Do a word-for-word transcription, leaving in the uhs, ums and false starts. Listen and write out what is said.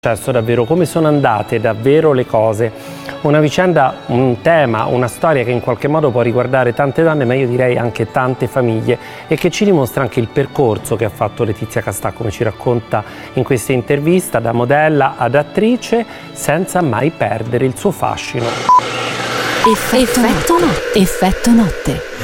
Successo davvero, come sono andate davvero le cose. Una vicenda, un tema, una storia che in qualche modo può riguardare tante donne, ma io direi anche tante famiglie, e che ci dimostra anche il percorso che ha fatto Letizia Castà, come ci racconta in questa intervista, da modella ad attrice, senza mai perdere il suo fascino. Effetto, Effetto notte. Effetto notte.